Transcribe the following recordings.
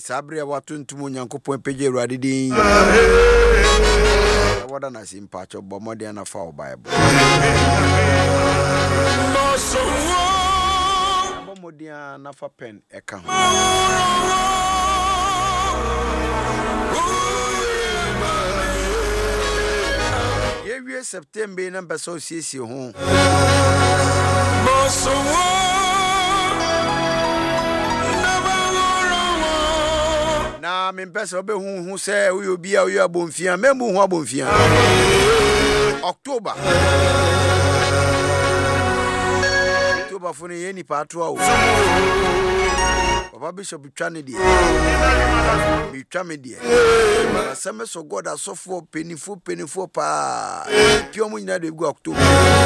Sabre watuntum Nyankopon pege Awurade din. Wada na simpacho bomode na fa Bible. Bomode na fa pen eka ho. Yewie September na beso siesie ho. Na me pese obe hu se uyo bia uyo abomfia memu hu abomfia. October funi yeni patwa o. Papa Bishop Twanedi. Mi Twamedi. Aseme so God asofo penifo pa. Pio mu nyina de gu October.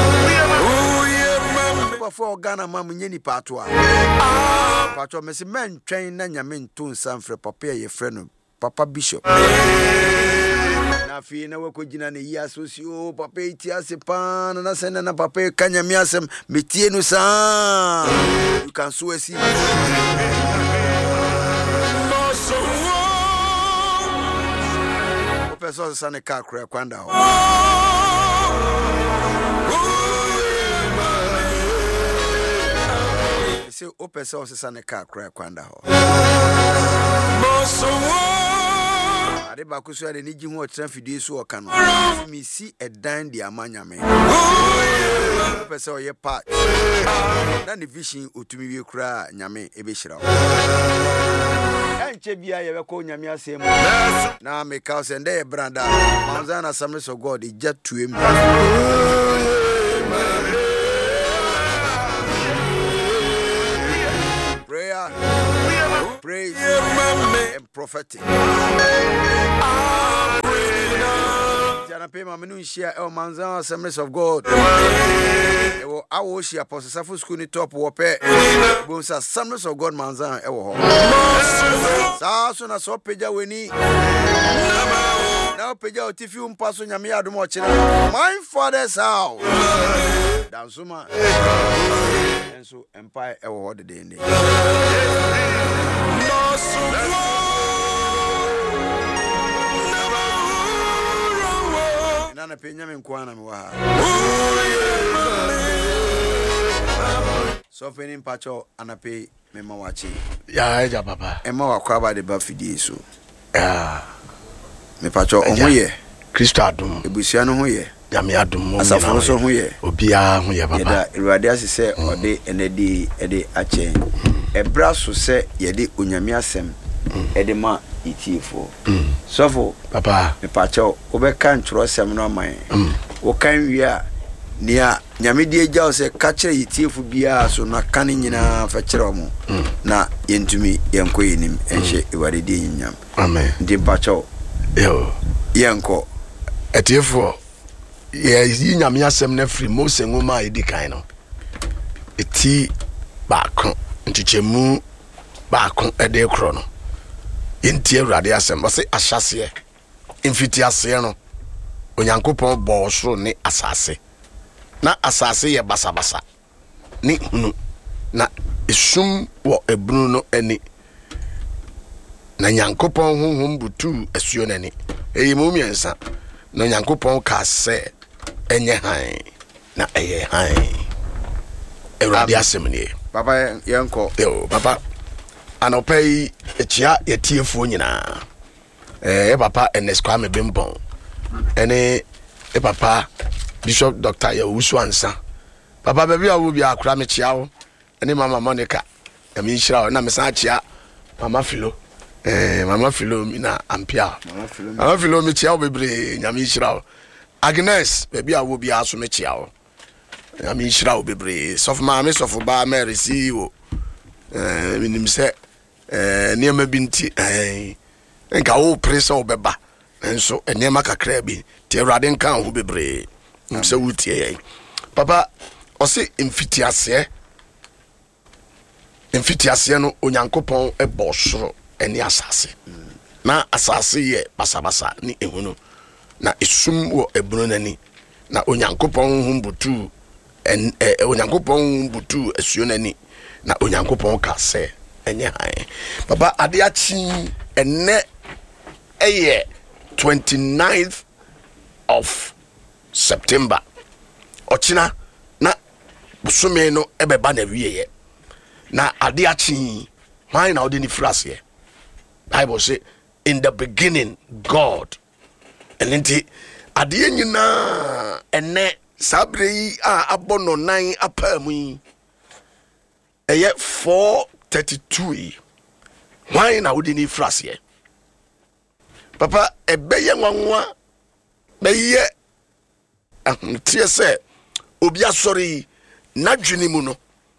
Before Ghana mam nyeni patwa. Patwa mesi men twen na nyame ntun sanfre papa ye freno Papa Bishop. Na fi na wakojina ne yi asosio papa iti asepa na sene na papa kanyame asem metie no sa. You can so see. Person sane ka kra kwanda ho. Se o person sane ka kra kwanda ho. Ade ba ko so ade ni gi ho otra fidie so oka no. Mi si edan di amanyame. O person ye part. Na the vision otumi wie kra nyame ebe hira ho. Enche bia ye be ko nyame asem. Na me ka se nde branda. Manzana Assemblies of God ija tuem. Prayer, praise, and prophetic. Jana pe mamenu share el Manzana Assemblies of God. Ewo awo shi apostle safu school ni top wope. Bonsa Assemblies of God Manzana ewo ho. Sa so na so peja weni. Now peja otifi umpaso nyame adom o kire. My father's house. Dansuma. Enso empire ewo ho de den. Nana penya me nkwana me wa. So fenin pacho anape me ma wachi. Ya eja papa. Emma wakwa ba de ba fidie so. Me pacho omoye. Kristo adom. Ebusia no hoye. Nyame adom. Asafo so hoye. Obia hoye papa. Yeda Awurade asese ode enedi ede ache. Ebra so se yede onyame asem. Ede ma itifo. Sofo papa. Me pacho obeka ntro asem no man. Wo kan wi a nia nyame die gya se ka kire itifo bia so na kan nyina fa kire omo. Na yentumi yenko yenim enhye Awurade die nyam. Amen. Ndi pacho yo yenko etiefo ye nyame asem na free Mose ngoma edikan no eti baako ntichemu baako ede kro no yenti Awurade asem bo se ahyase infiti ase no onyankopon bo so ne asase na asase ye basabasa ni hunu na esum wo ebunu no ani na nyankopon honhom butu asuo nani eyi mumiensa no nyankopon ka se enye han na eye han Awurade asem ni papa yenko yo papa anopai echia yetiefuo nyina papa Ernest Kwame Bimbon ene papa Bishop Dr. Yawusu Ansa papa baby awu bia akura me chia wo ene mama Monica emi nhira na me san chia mama Philo mama Philomena Ampia mama Philo me chia wo bebre nyame nhira wo Agnes baby awu bia so me chia wo nyame nhira wo bebre sof mama sof ba Mary CEO minim se niema binti enka wo presa wo beba enso niema kakra bi ti Awurade nka ho bebre se wutie papa osi mfitiase no onyankopon ebosoro eni asase na asase ye basabasa ni ehunu na esum wo ebunu nani na onyankopon humbutu onyankopon humbutu asuo nani na onyankopon ka se enye han papa ade achi enne 29th of September ochina na busumi no ebeba na wiye na ade achi why na odi ni frase Bible say in the beginning God elenti ade nyina enne sabre a abono nan apamu yi eye 4:32 why na odi ni frase papa ebeye nwanwa beye tie se obi asori na dwene mu no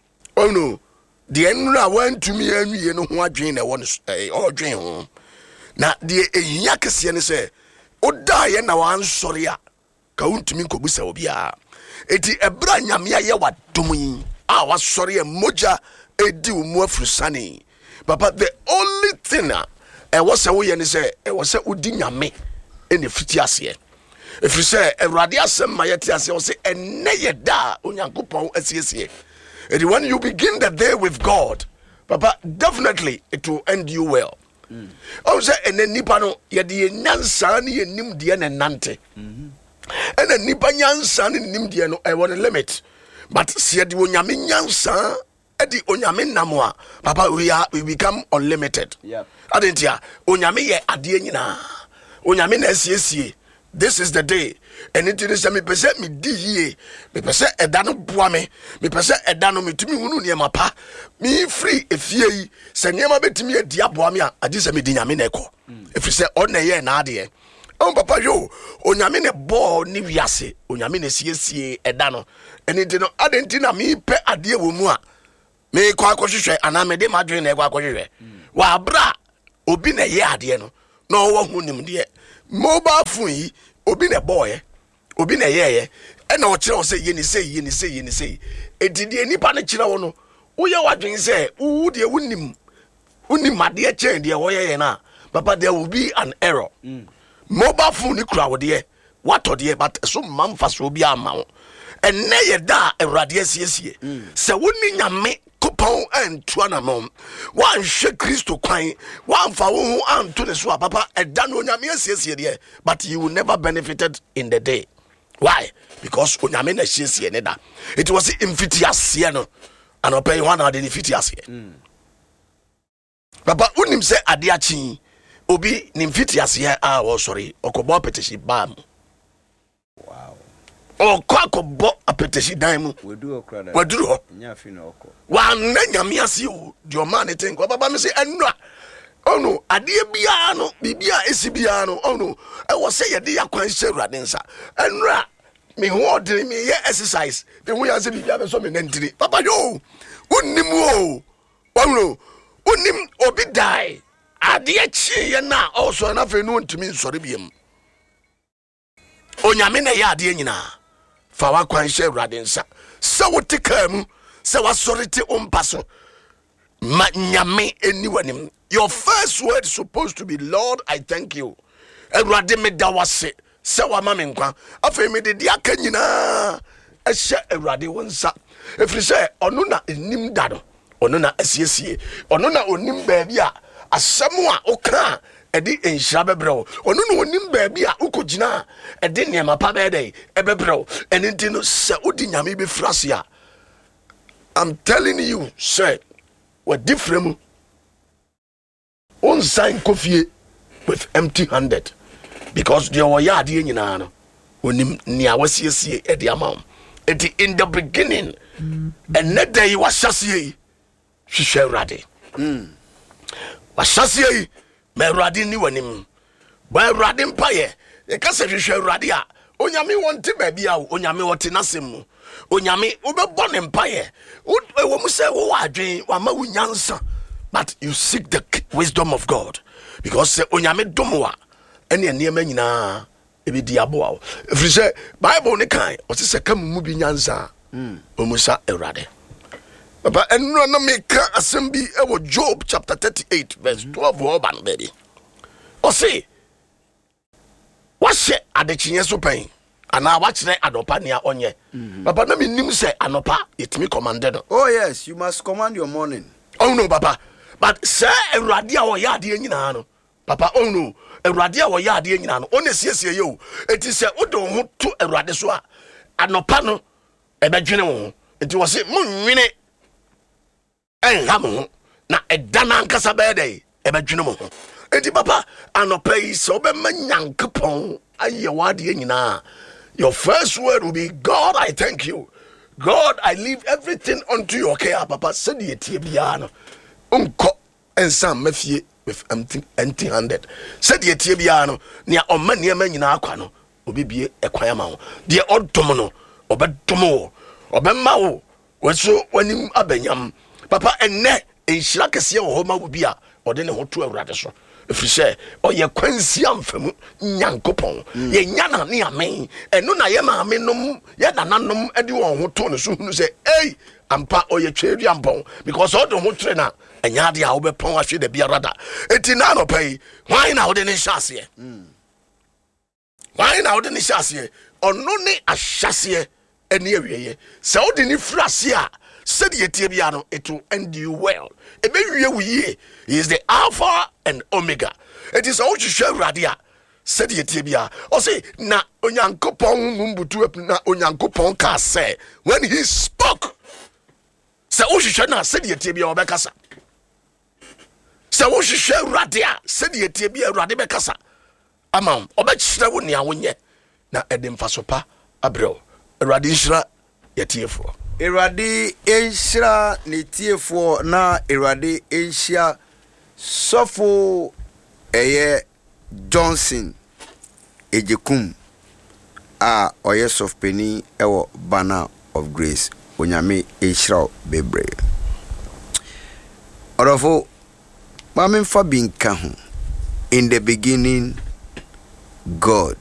ono de enura wantumi anwie no ho adwen na won odwen ho na de ehia kese ne se oda ye na wan sori a ka untumi nkobusa obi a eti ebra nyame aye wadom yi a wasori e moja edi umu afrusani papa the only thing e was a wo ye ne se e was a udi nyame ene fiti ase efiri se Awurade asem ma yete ase wo se enne ye da onyankopon asiesie. And when you begin the day with God, papa, definitely it will end you well. Also, and then nipa no ye de nyansa ni nim de na nante. And then nipa nyansa ni nim de no I want a limit. But see the onyame nyansa e di onyame namwa, papa we become unlimited. Yeah. Adentia onyame ye ade nyina. Onyame na asiesie. This is the day. And it is me pese me di ye. Me pese edano boa me pese edano me tumi hunu ne mapa. Me free efie yi. Se niema betimi e dia boa me a adi se me di nyame na ekọ. Efri se on na ye na ade. On papa yo, onyame ne bo ni wiase. Onyame ne siesie edano. And it no adenti na me pe ade wo mu a. Me kwa akohwehwe ana me de madwen na ekwa akohwehwe. Wa abra obi na ye ade no. No wo hunim de. Mobile phone obi na boy obi na yeye e na o kire o say yeni say edidi nipa na kire wo no wo ye wadwen say wo de wunim ade e chen de wo ye na papa there will be an error. Mobile phone ni kura wo de what de but so mamfa so obi ama wo enne ye da Awurade asiesie se woni nyame kopon antuana mom wan hwe Kristo kwan wan fa wo anto ne so papa eda no nyame asiesie de but you will never benefited in the day. Why? Because onyame na asiesie ne da it was infitiasie no and opay one na de infitiasie papa unim se ade achi obi ni infitiasie a wo sorry okobo petition bam. Wow. O kwakobo apetition dan mu waduru ho nya fi na okọ wa na nyame ase o de o man think baba me say enua ono ade bia no bibia esi bia no ono e wo say ye de yakwan hye Awurade nsa enua me ho de me ye exercise de wo ya say bibia be so me nantiri papa yo unnim o ono unnim obi die ade chi ye na also na fe no ntumi nsore biem onyame na ye ade nyina fa wa kwan hye Awurade nsa se wo tekam se wa sorite ompaso ma nyame eniwanim. Your first word is supposed to be Lord I thank you. Awurade me da wase se wa ma me nkwa afa me de dia ka nyina e hye Awurade wonsa efiri se ono na enim da no ono na asiesie ono na onim ba bia asem a oka edi enhira bebrɛw ono no onim baabi a ukogina edi niema pa bɛdɛ ebebrɛw enti no sɛ odi nyame be frase a I'm telling you sir what different on sign coffee with empty handed because the oya ade nyina no onim nia wasiesie edi amam enti in the beginning and net day wasasie hwehwɛ Awurade wasasie me Awurade ni wanim ba Awurade mpaye e ka se hwehwɛ Awurade a onyame wonte ba bia onyame wote nasem mu onyame obebɔ ne mpaye wo mu se wo adwen wa ma wunyansa but you seek the wisdom of God because se onyame domwa ene enema nyina e bi diaboa efiri se Bible ne kan o se kam mu bi nyansa omusa Awurade papa enno na meka asem bi e wo Job chapter 38 verse 12 wo ban baby o say wahye adekyenye so pen ana wachire adopa ne onye papa na menim se anopa it me commanded. Oh yes, you must command your morning. Oh no papa but say Awurade a wɔyɛ adeɛ nyinaa no papa no Awurade a wɔyɛ adeɛ nyinaa no ɔne siesie yɛ o enti sɛ wode wo ho to Awurade so a anɔpa no ɛbɛdwene wo ho enti wɔ se monwene ɛnha mo ho na ɛda no ankasa bɛyɛ dɛ ɛbɛdwene mo ho enti papa anɔpa yi sɛ wobɛma Nyankopɔn ayɛ w'adeɛ nyinaa your first word will be God I thank you. God, I leave everything unto your care, papa. Said the Etibiano. Unko and some mafia with empty handed. Said the Etibiano, near on many men in Aquano, be a quayamao. Dear old Tomono, or bed Tomo, or Bemao, was so when him abenyam. Papa and ne, a shlakasia or homa would be a, or then a hot to a radish. If you say, oh, ye quensiam from Yankopon, ye yana near me, and no, I am a minum, yet an unknown anyone who told us who say, hey, I'm part of your cherry ampon, because all the whole trainer, and Yadi, I'll be pong, I should be a rada. Etinano pay, why now then is chassis? Why now then is chassis? Or no, a chassis, and near ye, so didn't frasia. Said the Etibiano, it will end you well. A baby we is the Alpha and Omega. It is all to show Radia. Said the Etibia. Or say, na Onyankopon mumbutu na Onyankopon ka say when he spoke. Say Oshishana said the Etibia Obekasa. Say Oshisha Radia said the Etibia Radibekasa. Amam Obechra wunya wunye na Edim Fasopa Abro Radishra Yetiefo. Awurade enhyira ne tiefo na Awurade enhyia sofo Johnson Ejekum a oye sofpeni ewo Banner of Grace onyame enhyira bebre orofo mamen fa binka ho. In the beginning God